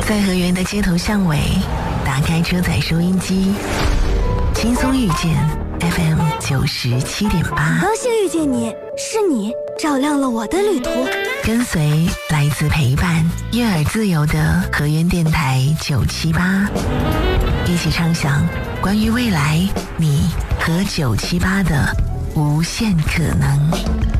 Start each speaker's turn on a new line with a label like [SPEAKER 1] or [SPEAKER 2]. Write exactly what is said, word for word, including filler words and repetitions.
[SPEAKER 1] 在河源的街头巷尾，打开车载收音机，轻松遇见 F M 九十七点八。
[SPEAKER 2] 高兴遇见你，是你照亮了我的旅途。
[SPEAKER 1] 跟随来自陪伴、悦耳自由的河源电台九七八，一起畅想关于未来你和九七八的无限可能。